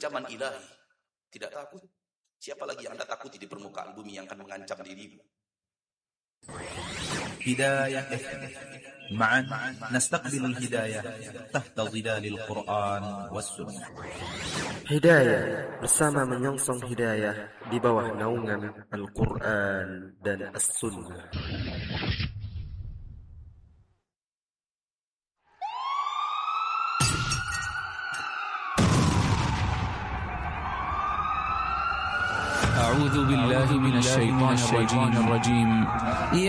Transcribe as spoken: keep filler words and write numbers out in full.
ancaman ilahi. Tidak takut. Siapa lagi yang Anda takuti di permukaan bumi yang akan mengancam dirimu? Hidayah. Ma'an nastaqbil al-hidayah tahta zilal al-Quran was sunnah. Hidayah bersama menyongsong hidayah di bawah naungan Al-Quran dan As-Sunnah. أعوذ بالله من الشيطان الرجيم.